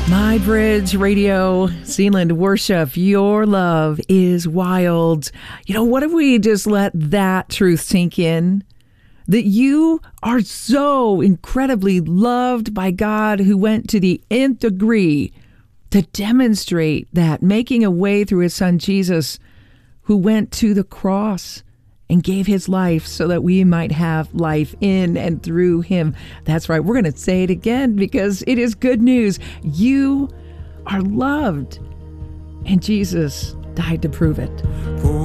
My Bridge Radio, Sealand Worship, your love is wild. You know, what if we just let that truth sink in? That you are so incredibly loved by God, who went to the nth degree to demonstrate that, making a way through his son Jesus, who went to the cross and gave his life so that we might have life in and through him. That's right. We're going to say it again because it is good news. You are loved, and Jesus died to prove it.